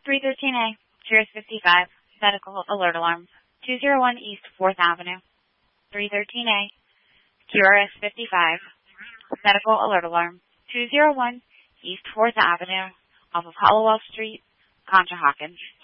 313A, Cheers 55, medical alert alarm. 201 East 4th Avenue. 313A, QRS 55, medical alert alarm. 201 East 4th Avenue, off of Hollowell Street, Conshohocken.